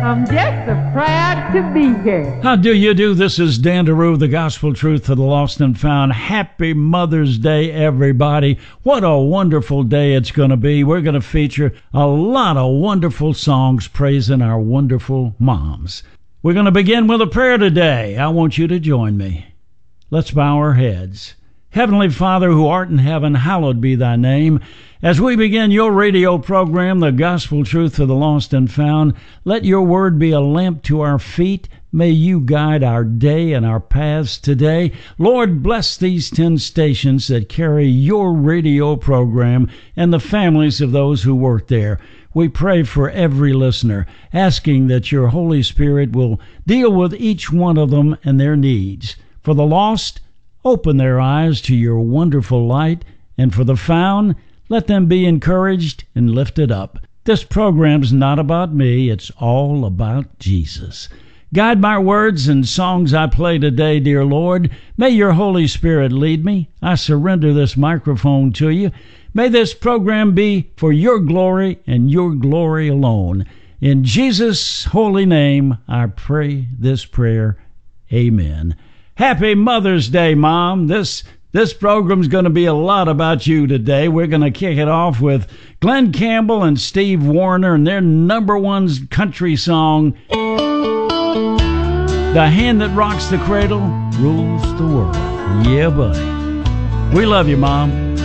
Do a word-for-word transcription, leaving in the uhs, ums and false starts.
I'm just so proud to be here. How do you do? This is Dan DeRue, the Gospel Truth for the Lost and Found. Happy Mother's Day, everybody. What a wonderful day it's going to be. We're going to feature a lot of wonderful songs praising our wonderful moms. We're going to begin with a prayer today. I want you to join me. Let's bow our heads. Heavenly Father, who art in heaven, hallowed be thy name. As we begin your radio program, The Gospel Truth for the Lost and Found, let your word be a lamp to our feet. May you guide our day and our paths today. Lord, bless these ten stations that carry your radio program and the families of those who work there. We pray for every listener, asking that your Holy Spirit will deal with each one of them and their needs. For the lost, open their eyes to your wonderful light, and for the found, let them be encouraged and lifted up. This program's not about me, it's all about Jesus. Guide my words and songs I play today, dear Lord. May your Holy Spirit lead me. I surrender this microphone to you. May this program be for your glory and your glory alone. In Jesus' holy name, I pray this prayer. Amen. Happy Mother's Day, Mom. This this program's going to be a lot about you today. We're going to kick it off with Glenn Campbell and Steve Wariner and their number one country song, The Hand That Rocks the Cradle Rules the World. Yeah, buddy. We love you, Mom.